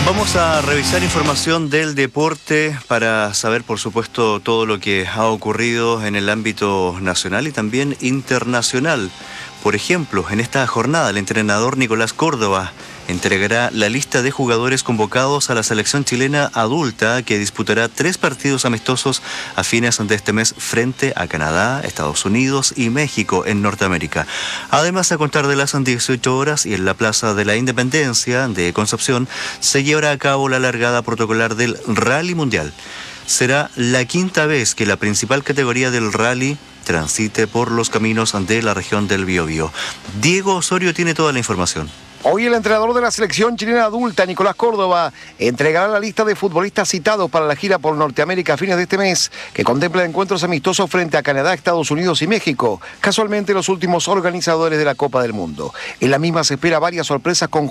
Vamos a revisar información del deporte para saber, por supuesto, todo lo que ha ocurrido en el ámbito nacional y también internacional. Por ejemplo, en esta jornada, el entrenador Nicolás Córdoba entregará la lista de jugadores convocados a la selección chilena adulta que disputará 3 partidos amistosos a fines de este mes frente a Canadá, Estados Unidos y México en Norteamérica. Además, a contar de las 18 horas y en la Plaza de la Independencia de Concepción se llevará a cabo la largada protocolar del Rally Mundial. Será la 5ª vez que la principal categoría del rally transite por los caminos de la región del Biobío. Diego Osorio tiene toda la información. Hoy el entrenador de la selección chilena adulta, Nicolás Córdoba, entregará la lista de futbolistas citados para la gira por Norteamérica a fines de este mes, que contempla encuentros amistosos frente a Canadá, Estados Unidos y México, casualmente los últimos organizadores de la Copa del Mundo. En la misma se espera varias sorpresas con